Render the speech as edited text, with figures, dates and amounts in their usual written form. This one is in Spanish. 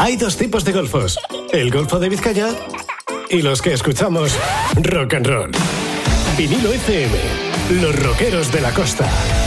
Hay dos tipos de golfos. El Golfo de Vizcaya y los que escuchamos rock and roll. Vinilo FM, los rockeros de la costa.